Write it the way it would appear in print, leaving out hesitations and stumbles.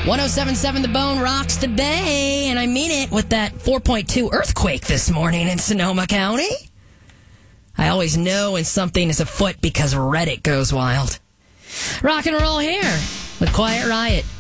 107.7 The Bone rocks the bay, and I mean it with that 4.2 earthquake this morning in Sonoma County. I always know when something is afoot because Reddit goes wild. Rock and roll here with Quiet Riot.